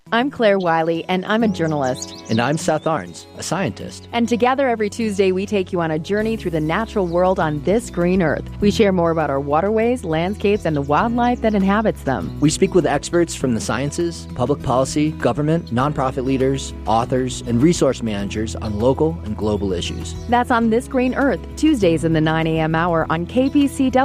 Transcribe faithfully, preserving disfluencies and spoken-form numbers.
I'm Claire Wiley, and I'm a journalist. And I'm Seth Arns, a scientist. And together every Tuesday, we take you on a journey through the natural world on this green earth. We share more about our waterways, landscapes, and the wildlife that inhabits them. We speak with experts from the sciences, public policy, government, nonprofit leaders, authors, and resource managers on local and global issues. That's on This Green Earth, Tuesdays in the nine a.m. hour on K P C W.